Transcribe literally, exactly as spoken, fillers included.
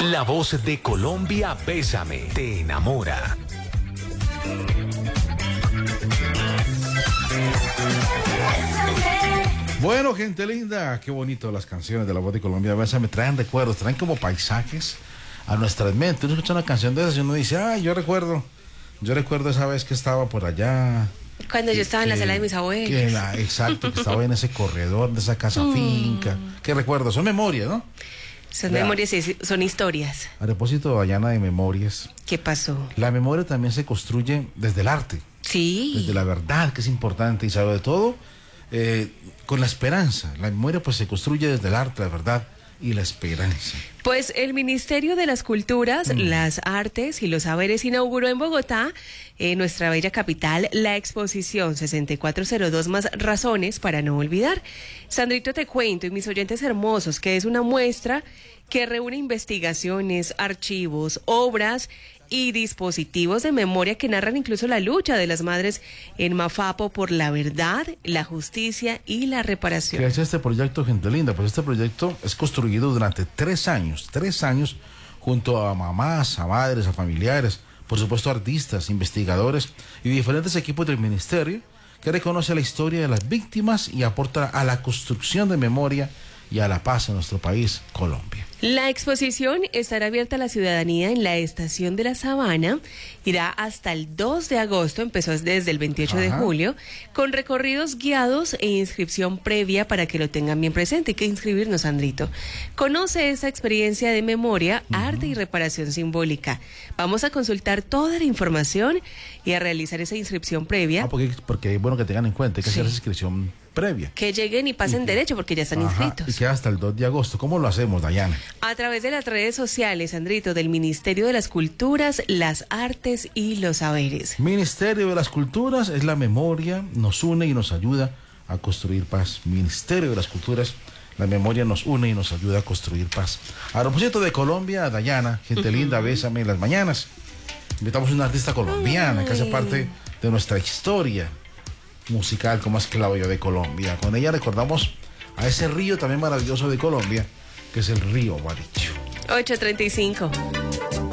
La voz de Colombia, Bésame, te enamora. Bueno, gente linda, qué bonito las canciones de La Voz de Colombia, Bésame, traen recuerdos, traen como paisajes a nuestras mentes. Uno escucha una canción de esas y uno dice, ay, yo recuerdo, yo recuerdo esa vez que estaba por allá. Cuando que, yo estaba en la que, sala de mis abuelos. Que la, exacto, que estaba en ese corredor de esa casa Mm. finca. Qué recuerdo, son memorias, ¿no? Son Vea. memorias y son historias. A propósito, Dayana, de memorias, ¿Qué pasó? la memoria también se construye desde el arte, Sí. desde la verdad, que es importante, y sobre todo eh, con la esperanza. La memoria pues se construye desde el arte, la verdad y la esperanza. Pues el Ministerio de las Culturas, Mm. las Artes y los Saberes inauguró en Bogotá, en nuestra bella capital, la exposición sesenta y cuatro cero dos más razones para no olvidar. Sandrito, te cuento, y mis oyentes hermosos, que es una muestra que reúne investigaciones, archivos, obras y dispositivos de memoria que narran incluso la lucha de las madres en Mafapo por la verdad, la justicia y la reparación. ¿Qué es este proyecto, gente linda? Pues este proyecto es construido durante tres años, tres años junto a mamás, a madres, a familiares, por supuesto artistas, investigadores y diferentes equipos del ministerio que reconoce la historia de las víctimas y aporta a la construcción de memoria y a la paz en nuestro país, Colombia. La exposición estará abierta a la ciudadanía en la Estación de la Sabana, irá hasta el dos de agosto, empezó desde el veintiocho de Ajá. julio, con recorridos guiados e inscripción previa para que lo tengan bien presente. Hay que inscribirnos, Sandrito. Conoce esa experiencia de memoria, uh-huh. arte y reparación simbólica. Vamos a consultar toda la información y a realizar esa inscripción previa. Ah, porque, porque es bueno que tengan en cuenta, hay que Sí. hacer esa inscripción previa. Que lleguen y pasen Y- derecho porque ya están Ajá, inscritos. y queda hasta el dos de agosto. ¿Cómo lo hacemos, Dayana? A través de las redes sociales, Sandrito, del Ministerio de las Culturas, las Artes y los Saberes. Ministerio de las Culturas es la memoria, nos une y nos ayuda a construir paz. Ministerio de las Culturas, la memoria nos une y nos ayuda a construir paz. A propósito de Colombia, Dayana, gente uh-huh. linda, bésame en las mañanas. Invitamos a una artista colombiana Ay. que hace parte de nuestra historia musical como es Claudia de Colombia. Con ella recordamos a ese río también maravilloso de Colombia, que es el río Guaricho. ocho treinta y cinco.